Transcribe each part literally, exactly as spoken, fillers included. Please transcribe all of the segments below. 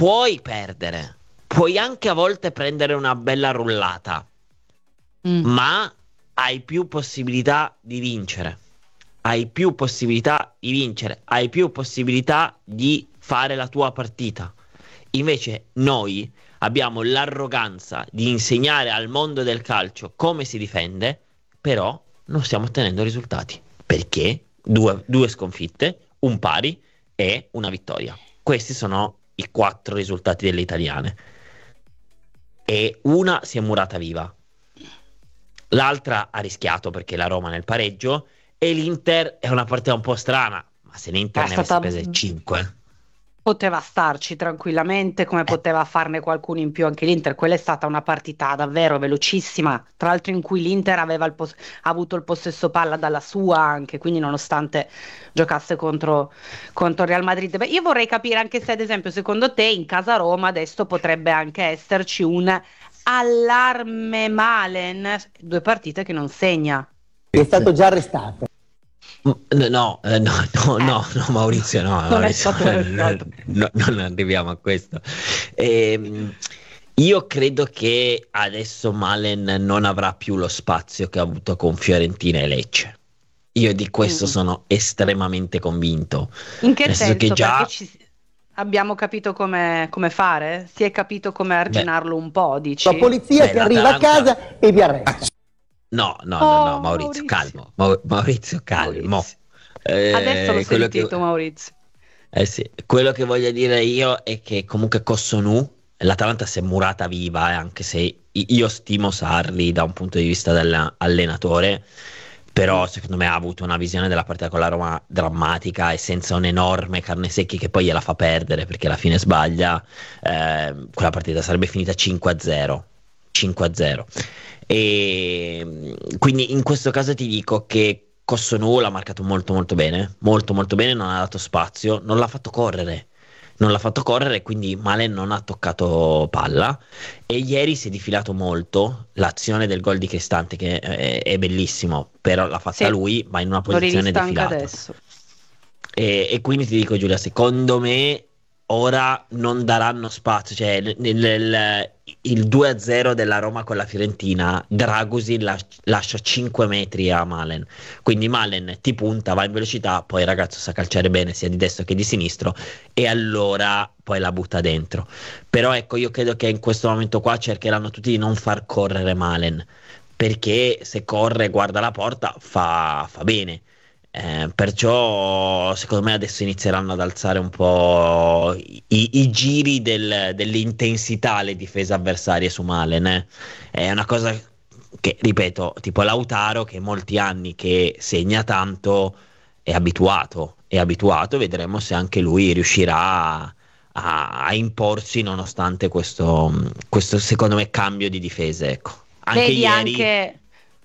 puoi perdere, puoi anche a volte prendere una bella rullata, Mm. ma hai più possibilità di vincere. Hai più possibilità di vincere, hai più possibilità di fare la tua partita. Invece noi abbiamo l'arroganza di insegnare al mondo del calcio come si difende, però non stiamo ottenendo risultati. Perché due, due sconfitte, un pari e una vittoria. Questi sono i quattro risultati delle italiane. E una si è murata viva. L'altra ha rischiato perché la Roma nel pareggio e l'Inter è una partita un po' strana, ma se l'Inter È ne avesse stata prese cinque, Poteva starci tranquillamente, come eh, poteva farne qualcuno in più anche l'Inter. Quella è stata una partita davvero velocissima, tra l'altro in cui l'Inter aveva il pos- ha avuto il possesso palla dalla sua anche, quindi nonostante giocasse contro, contro il Real Madrid. Beh, io vorrei capire anche se ad esempio secondo te in casa Roma adesso potrebbe anche esserci un allarme Malen, due partite che non segna. È stato già arrestato. no, no, eh, no, no, Eh, no, no, Maurizio, no, non è Maurizio, stato arrestato. no, non arriviamo a questo. Ehm, io credo che adesso Malen non avrà più lo spazio che ha avuto con Fiorentina e Lecce. Io di questo Mm. sono estremamente convinto. In che Nel senso che senso? Perché già, ci abbiamo capito come, come fare? Si è capito come beh, arginarlo un po', La dici? polizia beh, che arriva a l'Atalanta. casa e vi arresta. No, no, no, no, Oh, Maurizio, Maurizio. calmo, Mau- Maurizio, calmo. Maurizio. Adesso l'ho Eh, quello che, sentito, Maurizio. eh sì, quello che voglio dire io è che comunque Cossonù, l'Atalanta si è murata viva, eh, anche se i- io stimo Sarri da un punto di vista dell'allenatore, Mm. però secondo me ha avuto una visione della partita con la Roma drammatica e senza un enorme Carnesecchi che poi gliela fa perdere perché alla fine sbaglia, eh, quella partita sarebbe finita cinque a zero. cinque a zero. E mm, quindi in questo caso ti dico che Cossonù l'ha marcato molto molto bene, molto molto bene, non ha dato spazio, non l'ha fatto correre, non l'ha fatto correre, quindi Malen non ha toccato palla e ieri si è difilato molto l'azione del gol di Cristante che è, è bellissimo, però l'ha fatta Sì, lui, ma in una l'ho posizione rivista anche defilata. adesso. E, e quindi ti dico, Giulia, secondo me ora non daranno spazio. Cioè, nel- nel- il due a zero della Roma con la Fiorentina, Dragusin las- lascia cinque metri a Malen. Quindi Malen ti punta, va in velocità, poi il ragazzo sa calciare bene sia di destra che di sinistro, e allora poi la butta dentro. Però ecco, io credo che in questo momento qua cercheranno tutti di non far correre Malen, perché se corre e guarda la porta fa fa bene. Eh, perciò secondo me adesso inizieranno ad alzare un po' i, i giri del- dell'intensità alle difese avversarie su Malen. eh. È una cosa che, ripeto, tipo Lautaro che molti anni che segna tanto è abituato, è abituato, vedremo se anche lui riuscirà a, a- a imporsi nonostante questo, questo, secondo me, cambio di difese. Ecco. Anche Vedi ieri anche...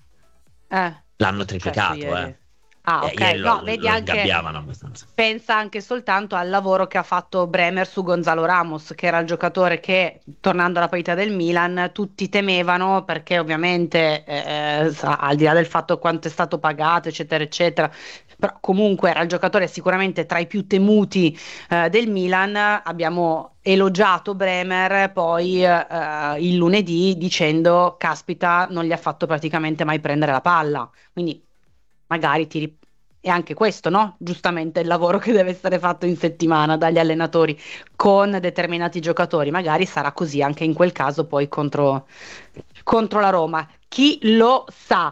Eh, che l'hanno è successo triplicato, eh. ieri? Ah, Eh, ok. ieri lo, No, vedi lo anche... ingabbiavano abbastanza. Pensa anche soltanto al lavoro che ha fatto Bremer su Gonzalo Ramos, che era il giocatore che, tornando alla partita del Milan, tutti temevano perché ovviamente, eh, eh, sa- al di là del fatto quanto è stato pagato, eccetera, eccetera, però comunque era il giocatore sicuramente tra i più temuti, eh, del Milan. Abbiamo elogiato Bremer poi, eh, eh, il lunedì dicendo, caspita, non gli ha fatto praticamente mai prendere la palla. Quindi magari ti ri- è anche questo, no? Giustamente il lavoro che deve essere fatto in settimana dagli allenatori con determinati giocatori. Magari sarà così anche in quel caso poi contro, contro la Roma. Chi lo sa?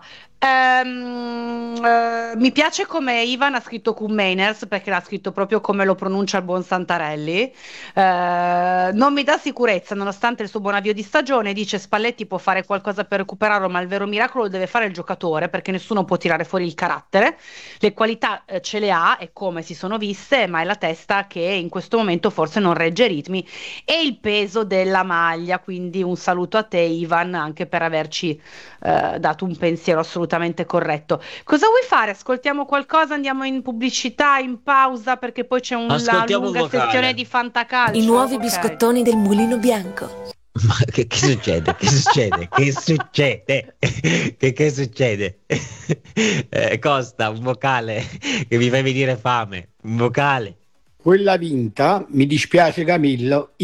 Ehm, eh, mi piace come Ivan ha scritto Meiners perché l'ha scritto proprio come lo pronuncia il buon Santarelli. Eh, non mi dà sicurezza nonostante il suo buon avvio di stagione. Dice Spalletti può fare qualcosa per recuperarlo, ma il vero miracolo lo deve fare il giocatore perché nessuno può tirare fuori il carattere. Le qualità, eh, ce le ha e come si sono viste, ma è la testa che in questo momento forse non regge i ritmi e il peso della maglia. Quindi un saluto a te, Ivan, anche per averci, eh, dato un pensiero assolutamente corretto. Cosa vuoi fare? Ascoltiamo qualcosa? Andiamo in pubblicità, in pausa, perché poi c'è una Ascoltiamo un lunga sessione vocale. di I fantacalcio. nuovi Ok. biscottoni del Mulino Bianco. Ma che, che succede? Che succede? Che succede? Che, che succede? Eh, Costa, un vocale che mi fai venire fame. Un vocale. Quella vinta, mi dispiace Camillo,